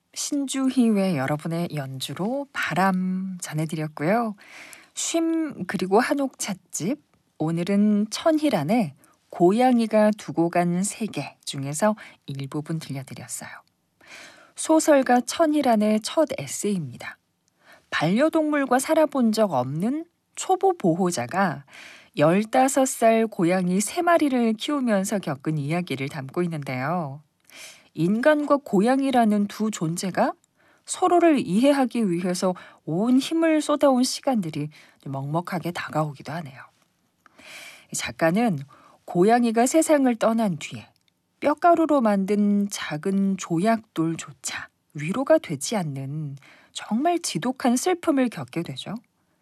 신주희의 여러분의 연주로 바람 전해드렸고요. 쉼 그리고 한옥 찻집 오늘은 천희란의 고양이가 두고 간 세계 중에서 일부분 들려드렸어요. 소설가 천희란의 첫 에세이입니다. 반려동물과 살아본 적 없는 초보 보호자가 15살 고양이 3마리를 키우면서 겪은 이야기를 담고 있는데요. 인간과 고양이라는 두 존재가 서로를 이해하기 위해서 온 힘을 쏟아온 시간들이 먹먹하게 다가오기도 하네요. 작가는 고양이가 세상을 떠난 뒤에 뼈가루로 만든 작은 조약돌조차 위로가 되지 않는 정말 지독한 슬픔을 겪게 되죠.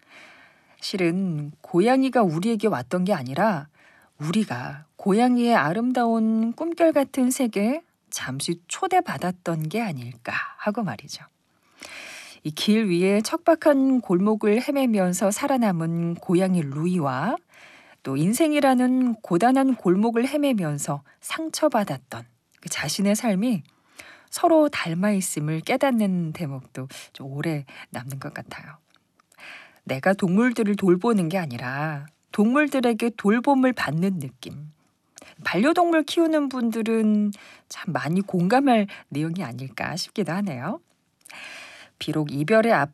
실은 고양이가 우리에게 왔던 게 아니라 우리가 고양이의 아름다운 꿈결 같은 세계에 잠시 초대받았던 게 아닐까 하고 말이죠. 이 길 위에 척박한 골목을 헤매면서 살아남은 고양이 루이와 또 인생이라는 고단한 골목을 헤매면서 상처받았던 그 자신의 삶이 서로 닮아 있음을 깨닫는 대목도 좀 오래 남는 것 같아요. 내가 동물들을 돌보는 게 아니라 동물들에게 돌봄을 받는 느낌. 반려동물 키우는 분들은 참 많이 공감할 내용이 아닐까 싶기도 하네요. 비록 이별의